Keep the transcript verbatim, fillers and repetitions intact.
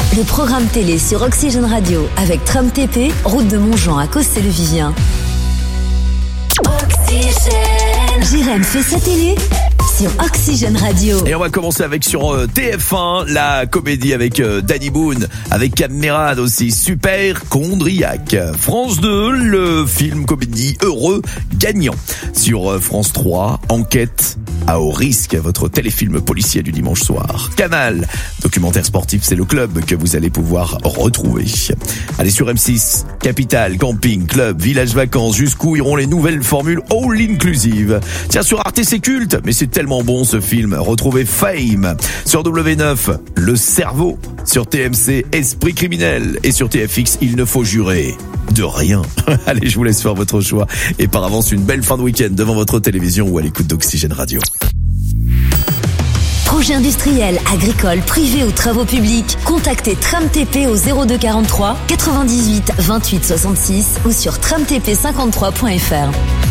Le programme télé sur Oxygène Radio avec Tram T P, route de Montjean à Cossé-le-Vivien. Oxygène. Jérém fait sa télé sur Oxygène Radio. Et on va commencer avec sur euh, T F un, la comédie avec euh, Danny Boone, avec Camerade aussi, Super Chondriac. France deux, le film comédie Heureux Gagnant. Sur euh, France trois, Enquête à haut risque, votre téléfilm policier du dimanche soir. Canal, documentaire sportif, c'est le club que vous allez pouvoir retrouver. Allez sur M six, Capital, Camping, Club, Village Vacances, jusqu'où iront les nouvelles formules all inclusive. Tiens, sur Arte c'est culte, mais c'est tellement bon ce film. Retrouvez Fame. Sur W neuf, Le Cerveau. Sur T M C, Esprit criminel. Et sur T F X, Il ne faut jurer de rien. Allez, je vous laisse faire votre choix. Et par avance, une belle fin de week-end devant votre télévision ou à l'écoute d'Oxygène Radio. Projet industriel, agricole, privé ou travaux publics, contactez Tram T P au zéro deux quarante-trois quatre-vingt-dix-huit vingt-huit soixante-six ou sur tram t p cinquante-trois point f r.